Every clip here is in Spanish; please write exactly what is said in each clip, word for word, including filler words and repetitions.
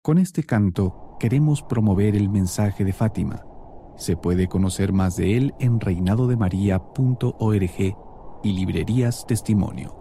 Con este canto queremos promover el mensaje de Fátima. Se puede conocer más de él en reinado de maría punto org y librerías Testimonio.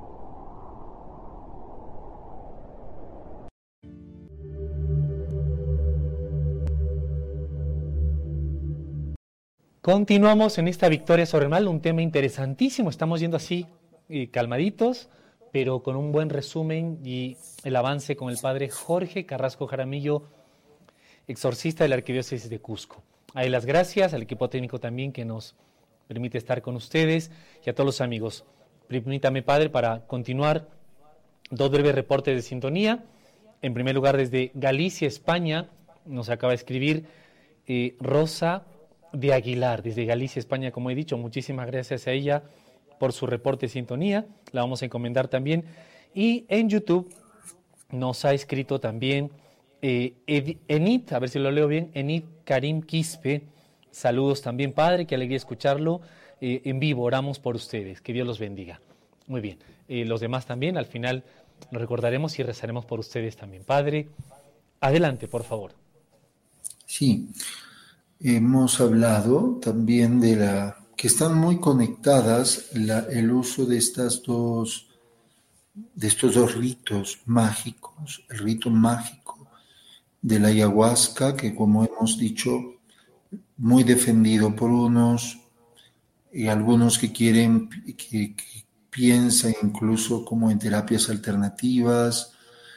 Continuamos en esta victoria sobre el mal, un tema interesantísimo. Estamos yendo así eh, calmaditos, pero con un buen resumen y el avance con el padre Jorge Carrasco Jaramillo, exorcista de la Arquidiócesis de Cusco. A él las gracias, al equipo técnico también que nos permite estar con ustedes y a todos los amigos. Permítame, padre, para continuar, dos breves reportes de sintonía. En primer lugar, desde Galicia, España, nos acaba de escribir eh, Rosa de Aguilar, desde Galicia, España, como he dicho. Muchísimas gracias a ella por su reporte de sintonía, la vamos a encomendar también. Y en YouTube nos ha escrito también eh, Ed, Enid, a ver si lo leo bien, Enid Karim Quispe. Saludos también, padre, qué alegría escucharlo eh, en vivo. Oramos por ustedes, que Dios los bendiga. Muy bien, eh, los demás también, al final lo recordaremos y rezaremos por ustedes también. Padre, adelante, por favor. Sí, hemos hablado también de la que están muy conectadas la, el uso de estas dos de estos dos ritos mágicos, el rito mágico de la ayahuasca, que como hemos dicho, muy defendido por unos y algunos que quieren, que, que piensan incluso como en terapias alternativas,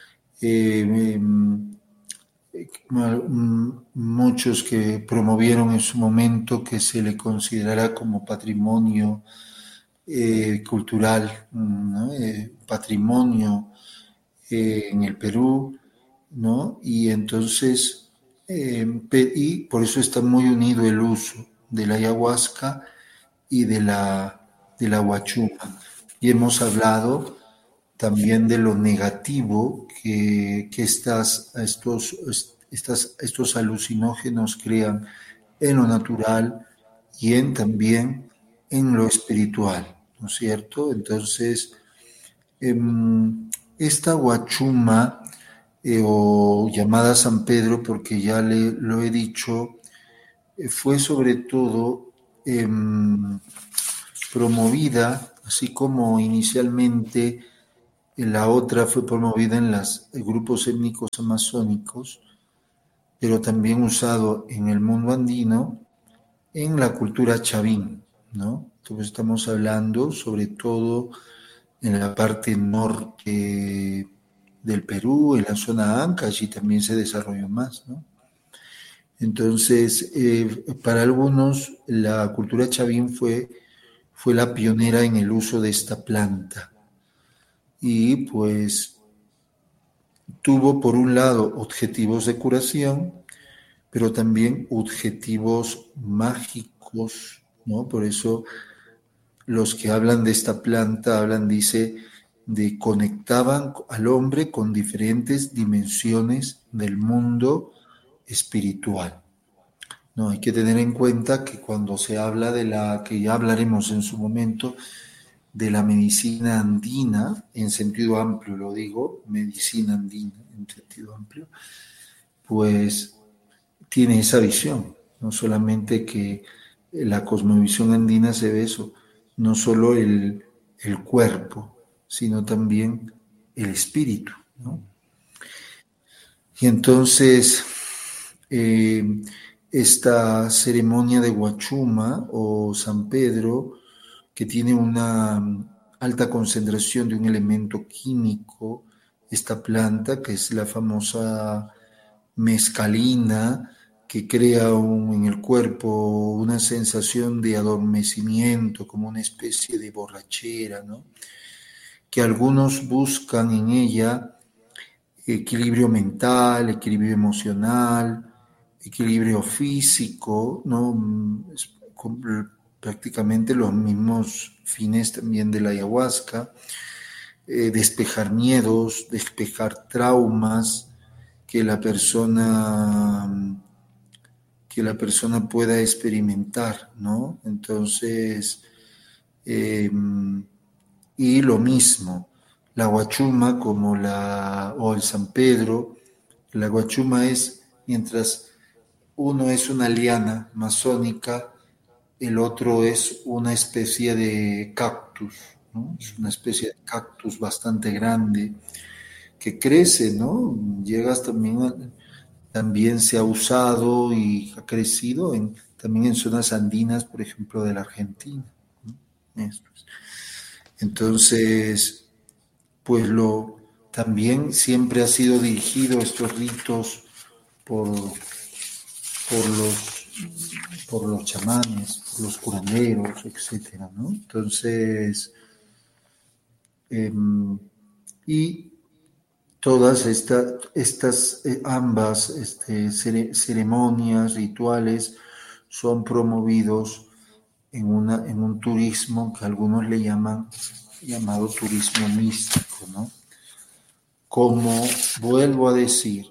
eh, eh, muchos que promovieron en su momento que se le considerara como patrimonio eh, cultural, ¿no? eh, patrimonio eh, en el Perú, ¿no? Y entonces, eh, y por eso está muy unido el uso de la ayahuasca y de la, de la huachuma. Y hemos hablado también de lo negativo que, que estas, estos, estas, estos alucinógenos crean en lo natural y en, también en lo espiritual, ¿no es cierto? Entonces, eh, esta huachuma, eh, o llamada San Pedro, porque ya le, lo he dicho, eh, fue sobre todo eh, promovida, así como inicialmente la otra fue promovida en los grupos étnicos amazónicos, pero también usado en el mundo andino, en la cultura chavín, ¿no? Entonces estamos hablando sobre todo en la parte norte del Perú, en la zona Anca, allí también se desarrolló más, ¿no? Entonces, eh, para algunos, la cultura chavín fue, fue la pionera en el uso de esta planta. Y pues tuvo por un lado objetivos de curación, pero también objetivos mágicos, ¿no? Por eso los que hablan de esta planta hablan, dice, de conectaban al hombre con diferentes dimensiones del mundo espiritual. No, hay que tener en cuenta que cuando se habla de la, que ya hablaremos en su momento, de la medicina andina, en sentido amplio lo digo, medicina andina en sentido amplio, pues tiene esa visión, no solamente que la cosmovisión andina se ve eso, no solo el, el cuerpo, sino también el espíritu, ¿no? Y entonces, eh, esta ceremonia de Huachuma o San Pedro, que tiene una alta concentración de un elemento químico, esta planta, que es la famosa mescalina, que crea un, en el cuerpo una sensación de adormecimiento, como una especie de borrachera, ¿no? Que algunos buscan en ella equilibrio mental, equilibrio emocional, equilibrio físico, ¿no? Es prácticamente los mismos fines también de la ayahuasca, eh, despejar miedos, despejar traumas, que la persona que la persona pueda experimentar, ¿no? Entonces, eh, y lo mismo, la huachuma como la, o el San Pedro, La guachuma es, mientras uno es una liana masónica, el otro es una especie de cactus, ¿no? Es una especie de cactus bastante grande que crece, ¿no? Llegas también, a- también se ha usado y ha crecido en, también en zonas andinas, por ejemplo, de la Argentina, ¿no? Esto es. Entonces, pues lo también siempre ha sido dirigido estos ritos por, por los por los chamanes, por los curanderos, etcétera, ¿no? Entonces, eh, y todas esta, estas, eh, ambas este, cere- ceremonias, rituales, son promovidos en, una, en un turismo que algunos le llaman, llamado turismo místico, ¿no? Como vuelvo a decir,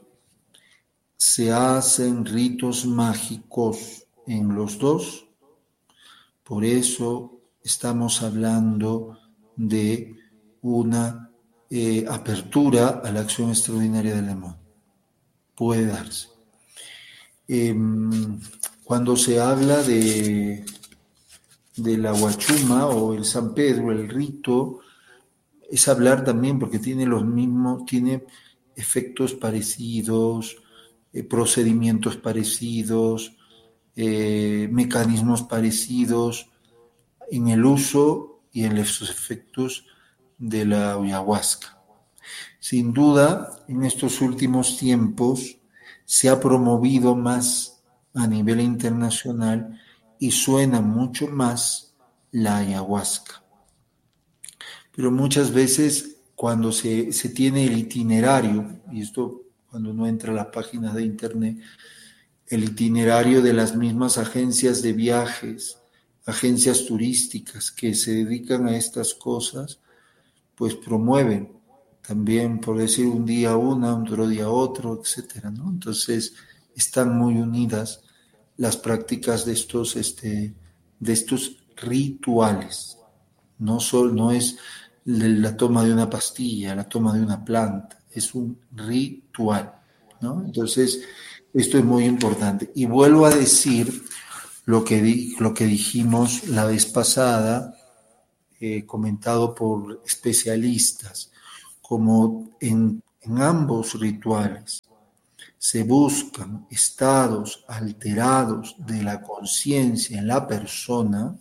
se hacen ritos mágicos en los dos. Por eso estamos hablando de una eh, apertura a la acción extraordinaria del demonio. Puede darse. Eh, cuando se habla de, de la huachuma o el San Pedro, el rito, es hablar también porque tiene los mismos, tiene efectos parecidos, eh, procedimientos parecidos, eh, mecanismos parecidos en el uso y en los efectos de la ayahuasca. Sin duda, en estos últimos tiempos se ha promovido más a nivel internacional y suena mucho más la ayahuasca. Pero muchas veces cuando se, se tiene el itinerario, y esto cuando uno entra a la página de internet, el itinerario de las mismas agencias de viajes, agencias turísticas que se dedican a estas cosas, pues promueven también, por decir, un día una, otro día otro, etcétera, ¿no? Entonces están muy unidas las prácticas de estos, este, de estos rituales. No, solo, no es la toma de una pastilla, la toma de una planta, es un ritual, ¿no? Entonces, esto es muy importante. Y vuelvo a decir lo que, di, lo que dijimos la vez pasada, eh, comentado por especialistas, como en, en ambos rituales se buscan estados alterados de la conciencia en la persona,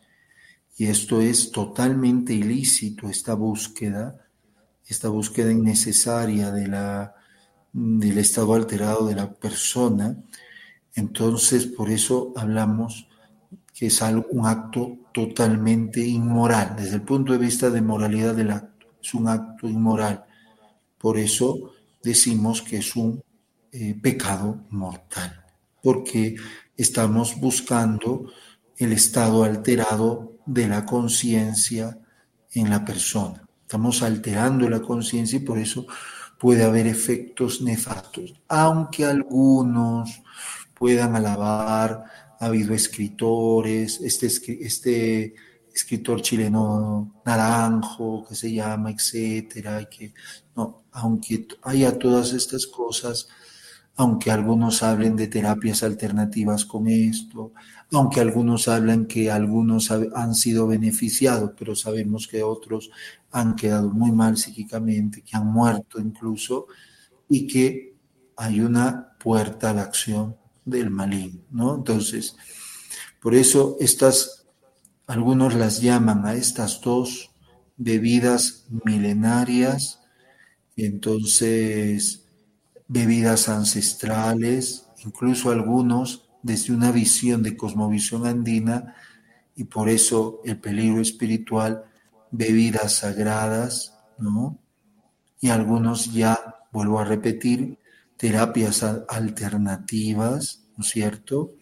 y esto es totalmente ilícito, esta búsqueda, esta búsqueda innecesaria de la, del estado alterado de la persona. Entonces, por eso hablamos que es algo, un acto totalmente inmoral, desde el punto de vista de moralidad del acto, es un acto inmoral. Por eso decimos que es un eh, pecado mortal, porque estamos buscando el estado alterado de la conciencia en la persona. Estamos alterando la conciencia y por eso puede haber efectos nefastos, aunque algunos puedan alabar. Ha habido escritores, este, este escritor chileno Naranjo, que se llama, etcétera, y que, no, aunque haya todas estas cosas, aunque algunos hablen de terapias alternativas con esto, aunque algunos hablan que algunos han sido beneficiados, pero sabemos que otros han quedado muy mal psíquicamente, que han muerto incluso, y que hay una puerta a la acción del maligno, ¿no? Entonces, por eso estas, algunos las llaman a estas dos bebidas milenarias, y entonces bebidas ancestrales, incluso algunos desde una visión de cosmovisión andina, y por eso el peligro espiritual, bebidas sagradas, ¿no? Y algunos ya, vuelvo a repetir, terapias alternativas, ¿no es cierto?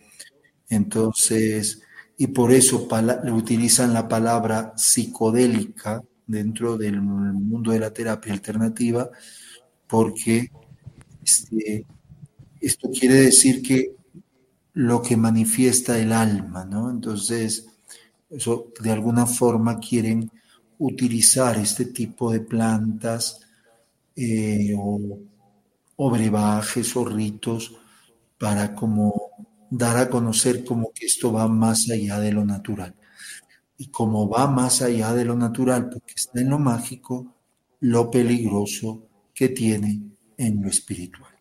Entonces, y por eso le utilizan la palabra psicodélica dentro del mundo de la terapia alternativa, porque este, esto quiere decir que lo que manifiesta el alma, ¿no? Entonces, eso de alguna forma quieren utilizar este tipo de plantas eh, o, o brebajes o ritos para como dar a conocer como que esto va más allá de lo natural. Y como va más allá de lo natural, porque está en lo mágico, lo peligroso que tiene en lo espiritual.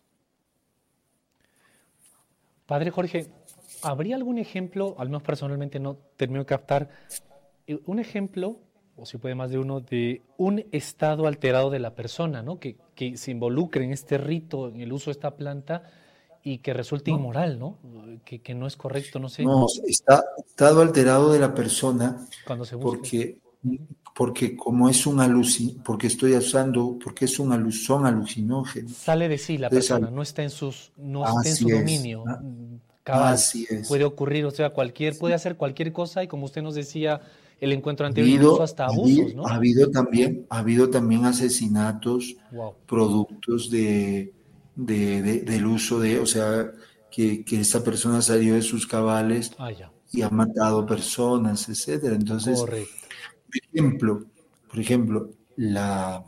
Padre Jorge, ¿habría algún ejemplo, al menos personalmente no termino de captar, eh, un ejemplo, o si puede más de uno, de un estado alterado de la persona, ¿no? Que, que se involucre en este rito, en el uso de esta planta y que resulte ¿No? inmoral, ¿no? Que, que no es correcto, no sé, No, está estado alterado de la persona cuando se busca esto. porque, porque como es un alucin, porque estoy usando, porque es un alu- son alucinógenos. Sale de sí la Entonces, persona, al- no está en sus, no está en su así es, dominio ¿no? mm, cabal. Así es. Puede ocurrir, o sea, cualquier, puede hacer cualquier cosa y como usted nos decía el encuentro Ha anterior, incluso habido, hasta ha abusos, habido, ¿no? ha habido también, ha habido también asesinatos Wow. productos de, de- de- del uso de, o sea, que, que esta persona salió de sus cabales Ah, ya. y ha matado personas, etcétera. Entonces, Correcto. por ejemplo, por ejemplo, la,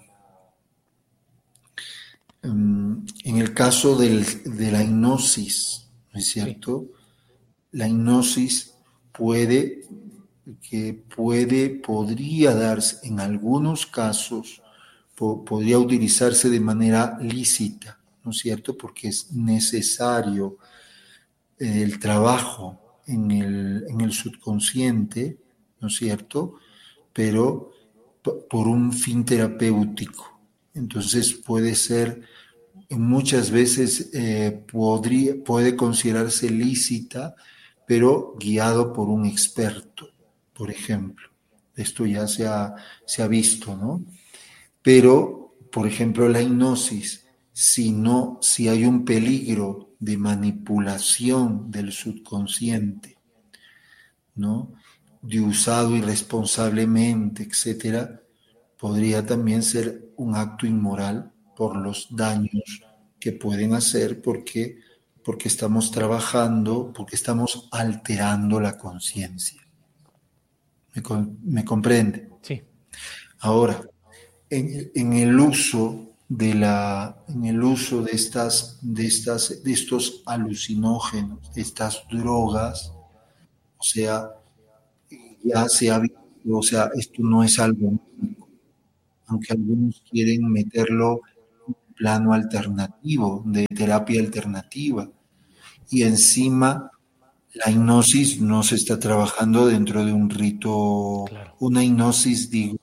mm, en el caso del- de la hipnosis, ¿no es Sí. cierto? La hipnosis puede, que puede, podría darse en algunos casos, po- podría utilizarse de manera lícita, ¿no es cierto? Porque es necesario eh, el trabajo en el, en el subconsciente, ¿no es cierto? Pero p- por un fin terapéutico. Entonces puede ser, muchas veces eh, podría, puede considerarse lícita, pero guiado por un experto, por ejemplo. Esto ya se ha, se ha visto, ¿no? Pero, por ejemplo, la hipnosis, si no, si hay un peligro de manipulación del subconsciente, ¿no? De usado irresponsablemente, etcétera, podría también ser un acto inmoral por los daños que pueden hacer porque, porque estamos trabajando, porque estamos alterando la conciencia. ¿Me, con- me comprende? Sí. Ahora, en, en el uso de la, en el uso de estas, de estas, de estos alucinógenos, de estas drogas, o sea, ya se ha visto, o sea, esto no es algo único, aunque algunos quieren meterlo en un plano alternativo, de terapia alternativa, y encima la hipnosis no se está trabajando dentro de un rito, Claro. una hipnosis, digo,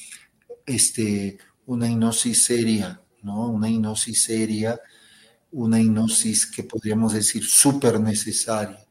este, una hipnosis seria, ¿no? Una hipnosis seria, una hipnosis que podríamos decir súper necesaria.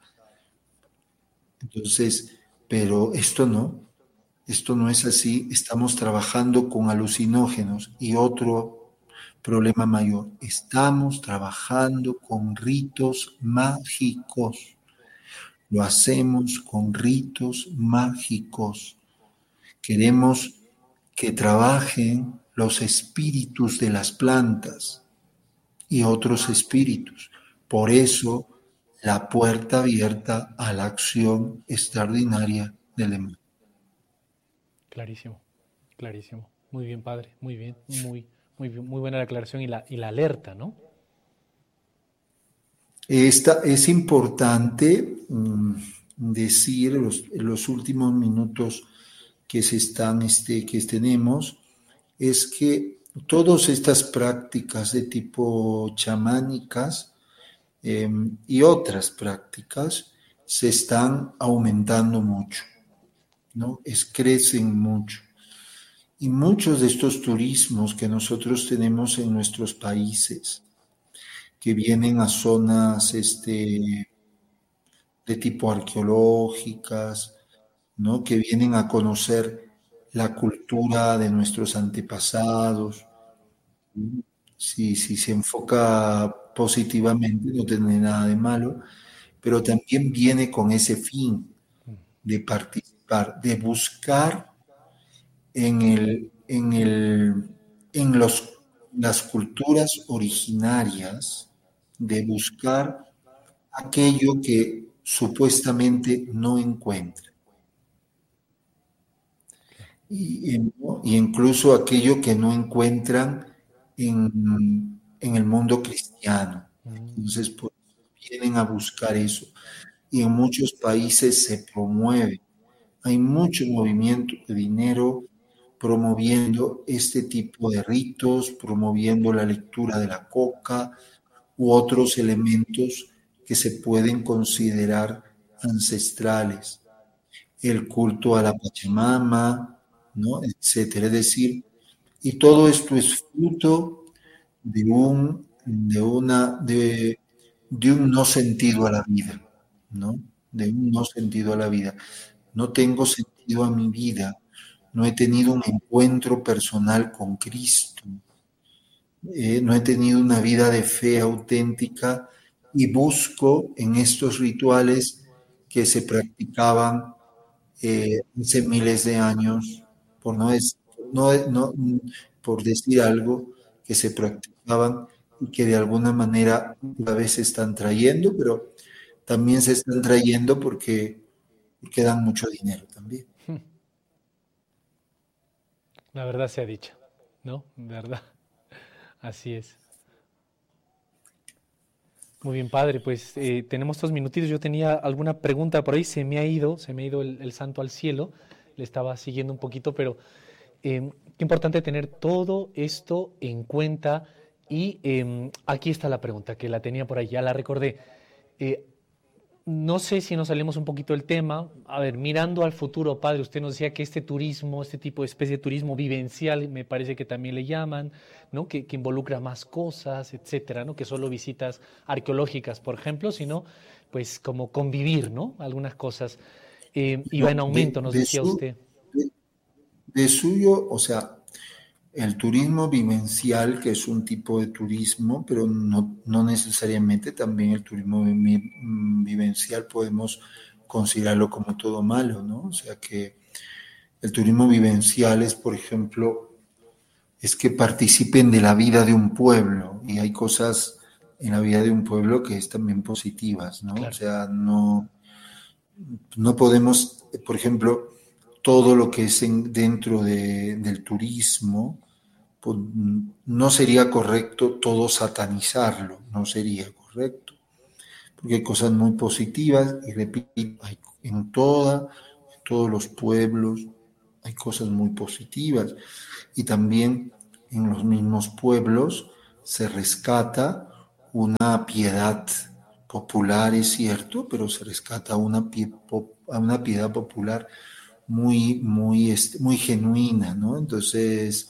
Entonces, pero esto no, esto no es así. Estamos trabajando con alucinógenos y otro problema mayor, estamos trabajando con ritos mágicos. Lo hacemos con ritos mágicos. Queremos que trabajen los espíritus de las plantas y otros espíritus. Por eso, la puerta abierta a la acción extraordinaria del demonio. Clarísimo. Clarísimo. Muy bien, padre. Muy bien. Muy, muy, bien, muy buena la aclaración y la, y la alerta, ¿no? Esta, es importante mm, decir en los, en los últimos minutos que se están, este, que tenemos, es que todas estas prácticas de tipo chamánicas eh, y otras prácticas se están aumentando mucho, ¿no? Es, crecen mucho. Y muchos de estos turismos que nosotros tenemos en nuestros países, que vienen a zonas este, de tipo arqueológicas, ¿no? Que vienen a conocer la cultura de nuestros antepasados. Si, si se enfoca positivamente, no tiene nada de malo, pero también viene con ese fin de participar, de buscar en, el, en, el, en los, las culturas originarias, de buscar aquello que supuestamente no encuentra. Y, y incluso aquello que no encuentran en, en el mundo cristiano. Entonces, pues, vienen a buscar eso. Y en muchos países se promueve. Hay mucho movimiento de dinero promoviendo este tipo de ritos, promoviendo la lectura de la coca u otros elementos que se pueden considerar ancestrales. El culto a la Pachamama, ¿no? Etcétera. Es decir, y todo esto es fruto de un, de una, de, de un no sentido a la vida, ¿no? De un no sentido a la vida. No tengo sentido a mi vida, no he tenido un encuentro personal con Cristo, eh, no he tenido una vida de fe auténtica y busco en estos rituales que se practicaban eh, hace miles de años, por no, es, no, no, por decir algo, que se practicaban y que de alguna manera a veces están trayendo, pero también se están trayendo porque, porque dan mucho dinero también. La verdad sea dicha, ¿no? ¿Verdad? Así es. Muy bien, padre, pues eh, tenemos estos minutitos. Yo tenía alguna pregunta por ahí, se me ha ido, se me ha ido el, el santo al cielo, le estaba siguiendo un poquito, pero eh, qué importante tener todo esto en cuenta. Y eh, aquí está la pregunta, que la tenía por ahí, ya la recordé. Eh, no sé si nos salimos un poquito del tema. A ver, mirando al futuro, padre, usted nos decía que este turismo, este tipo de especie de turismo vivencial, me parece que también le llaman, ¿no? Que, que involucra más cosas, etcétera, ¿no? Que solo visitas arqueológicas, por ejemplo, sino pues como convivir, ¿no? Algunas cosas. Eh, y va en No, de, aumento, nos de, decía su, usted. de, de suyo, o sea, el turismo vivencial, que es un tipo de turismo, pero no, no necesariamente también el turismo vi- vivencial podemos considerarlo como todo malo, ¿no? O sea que el turismo vivencial es, por ejemplo, es que participen de la vida de un pueblo y hay cosas en la vida de un pueblo que es también positivas, ¿no? O Claro. sea, no, no podemos, por ejemplo, todo lo que es en- dentro de- del turismo, pues, no sería correcto todo satanizarlo, no sería correcto, porque hay cosas muy positivas y repito, hay en toda, en todos los pueblos hay cosas muy positivas y también en los mismos pueblos se rescata una piedad popular, es cierto, pero se rescata una, pie, una piedad popular muy, muy, muy genuina, ¿no? Entonces,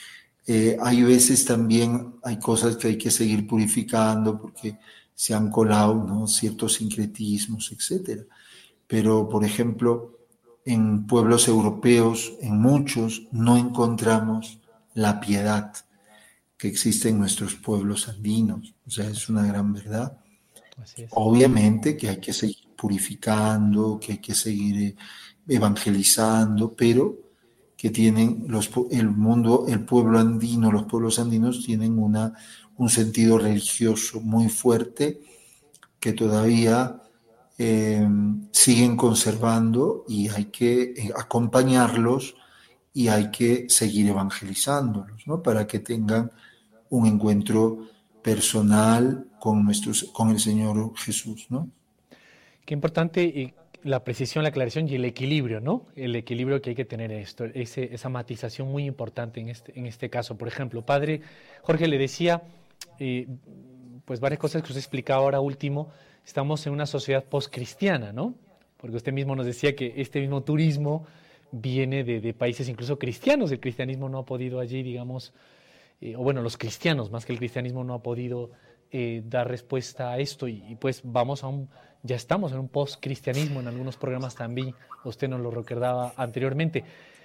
eh, hay veces también, hay cosas que hay que seguir purificando porque se han colado, ¿no? Ciertos sincretismos, etcétera. Pero, por ejemplo, en pueblos europeos, en muchos, no encontramos la piedad que existe en nuestros pueblos andinos. O sea, es Así, una gran verdad. así es. Obviamente que hay que seguir purificando, que hay que seguir evangelizando, pero que tienen los, el mundo, el pueblo andino, los pueblos andinos tienen una, un sentido religioso muy fuerte que todavía eh, siguen conservando y hay que eh, acompañarlos y hay que seguir evangelizándolos, ¿no? Para que tengan un encuentro personal con, nuestros, con el Señor Jesús, ¿no? Qué importante y la precisión, la aclaración y el equilibrio, ¿no? El equilibrio que hay que tener en esto, ese, esa matización muy importante en este, en este caso. Por ejemplo, padre Jorge le decía, eh, pues varias cosas que usted explicaba ahora último, estamos en una sociedad postcristiana, ¿no? Porque usted mismo nos decía que este mismo turismo viene de, de países incluso cristianos, el cristianismo no ha podido allí, digamos, eh, o bueno, los cristianos, más que el cristianismo, no ha podido eh, dar respuesta a esto y, y pues vamos a un, ya estamos en un post-cristianismo en algunos programas también, usted nos lo recordaba anteriormente.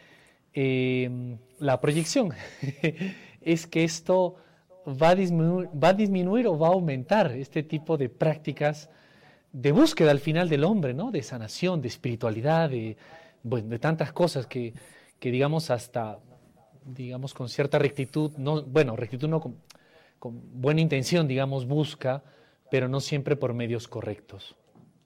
Eh, la proyección es que esto va a, disminuir, va a disminuir o va a aumentar este tipo de prácticas de búsqueda al final del hombre, ¿no? De sanación, de espiritualidad, de, bueno, de tantas cosas que, que digamos hasta digamos, con cierta rectitud, no, bueno, rectitud no, con, con buena intención, digamos, busca, pero no siempre por medios correctos.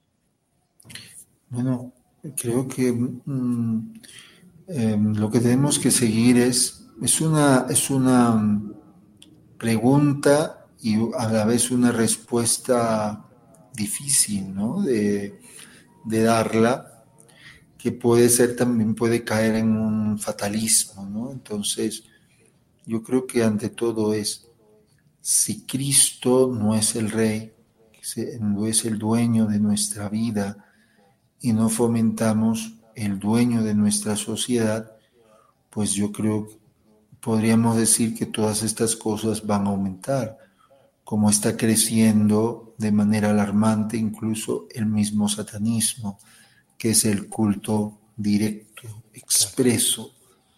Bueno, creo que mm, eh, lo que tenemos que seguir es, es una, es una pregunta y a la vez una respuesta difícil, ¿no? De, de darla, que puede ser también, puede caer en un fatalismo, ¿no? Entonces, yo creo que ante todo es, si Cristo no es el Rey, no es el dueño de nuestra vida, y no fomentamos el dueño de nuestra sociedad, pues yo creo que podríamos decir que todas estas cosas van a aumentar, como está creciendo de manera alarmante incluso el mismo satanismo, que es el culto directo, expreso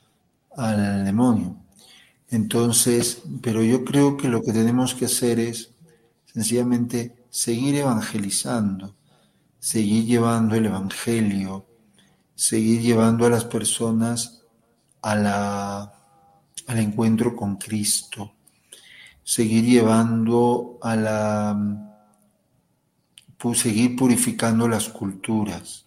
al demonio. Entonces, pero yo creo que lo que tenemos que hacer es sencillamente seguir evangelizando, seguir llevando el evangelio, seguir llevando a las personas a la, al encuentro con Cristo, seguir llevando a la, pues, seguir purificando las culturas.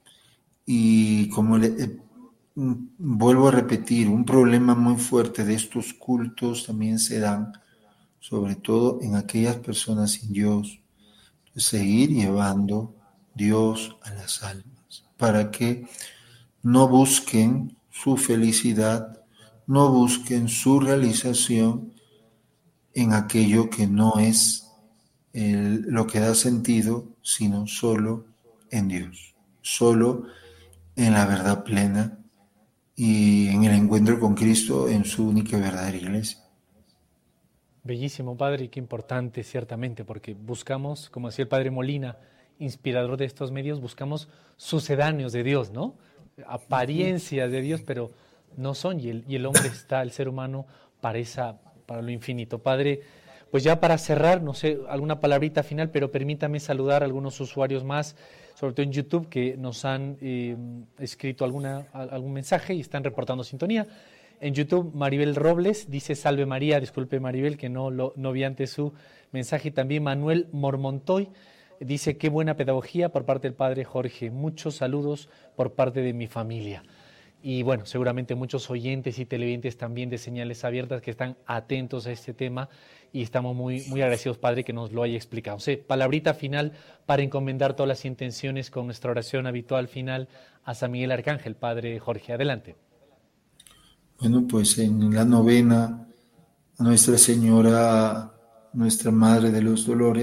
Y como le, eh, vuelvo a repetir, un problema muy fuerte de estos cultos también se dan, sobre todo en aquellas personas sin Dios. Seguir llevando Dios a las almas, para que no busquen su felicidad, no busquen su realización en aquello que no es el, lo que da sentido, sino solo en Dios, solo en la verdad plena y en el encuentro con Cristo en su única y verdadera iglesia. Bellísimo, padre, y qué importante, ciertamente, porque buscamos, como decía el padre Molina, inspirador de estos medios, buscamos sucedáneos de Dios, ¿no? Apariencias de Dios, pero no son, y el, y el hombre está, el ser humano, para, esa, para lo infinito. Padre, pues ya para cerrar, no sé, alguna palabrita final, pero permítame saludar a algunos usuarios más, sobre todo en YouTube, que nos han eh, escrito alguna, algún mensaje y están reportando sintonía. En YouTube, Maribel Robles dice salve María, disculpe Maribel que no, lo, no vi antes su mensaje. También Manuel Mormontoy dice qué buena pedagogía por parte del padre Jorge, muchos saludos por parte de mi familia. Y bueno, seguramente muchos oyentes y televidentes también de Señales Abiertas que están atentos a este tema y estamos muy, muy agradecidos, padre, que nos lo haya explicado. O sea, palabrita final para encomendar todas las intenciones con nuestra oración habitual final a San Miguel Arcángel. Padre Jorge, adelante. Bueno, pues en la novena a Nuestra Señora, Nuestra Madre de los Dolores,